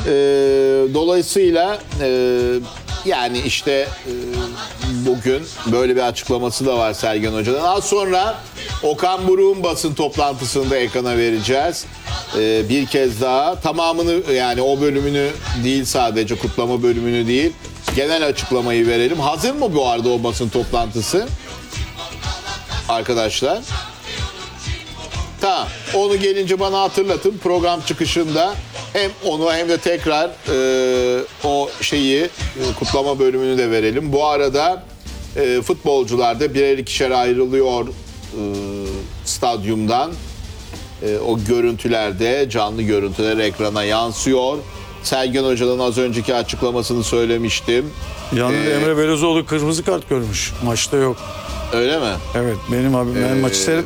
Dolayısıyla yani işte bugün böyle bir açıklaması da var Sergen Hoca'dan. Az sonra Okan Buruk'un basın toplantısını da ekrana vereceğiz. Bir kez daha tamamını, yani o bölümünü değil, sadece kutlama bölümünü değil, genel açıklamayı verelim. Hazır mı bu arada o basın toplantısı arkadaşlar? Tamam. Onu gelince bana hatırlatın. Program çıkışında hem onu hem de tekrar o şeyi kutlama bölümünü de verelim. Bu arada futbolcular da birer ikişer ayrılıyor stadyumdan. O görüntülerde, canlı görüntüler ekrana yansıyor. Sergen Hoca'nın az önceki açıklamasını söylemiştim. Yalnız Emre Belözoğlu kırmızı kart görmüş. Maçta yok. Öyle mi? Evet, benim abim. Ben maçı seyretmedim.